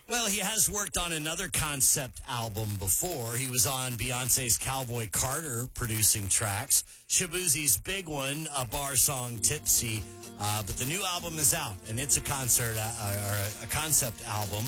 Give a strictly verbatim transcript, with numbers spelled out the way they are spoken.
Well, he has worked on another concept album before. He was on Beyonce's Cowboy Carter producing tracks. Shaboozey's big one, a bar song, Tipsy. Uh, but the new album is out, and it's a concert uh, or a, a concept album.